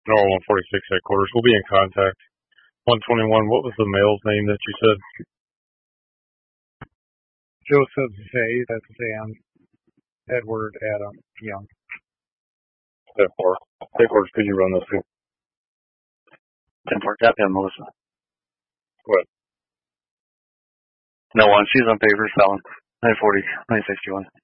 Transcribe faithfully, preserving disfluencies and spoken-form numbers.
R one forty-six headquarters. We'll be in contact. one twenty-one, what was the male's name that you said? Joseph Zay, that's Zan. Edward Adam Young. ten four. Headquarters, could you run those two? ten four, copy on Melissa. What? No one, she's on papers, felon. nine forty, nine sixty-one.